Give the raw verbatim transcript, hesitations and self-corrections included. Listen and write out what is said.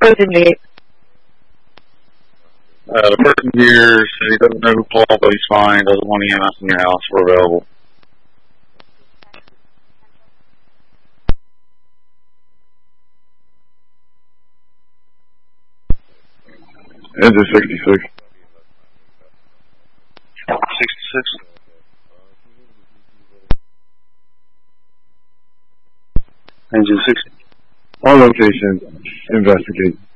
Seventy-eight. Uh, the person here said he doesn't know who called, but he's fine. Doesn't want E M S in your house. We're available. Engine sixty-six. sixty-six. Engine sixty. On location. Investigate.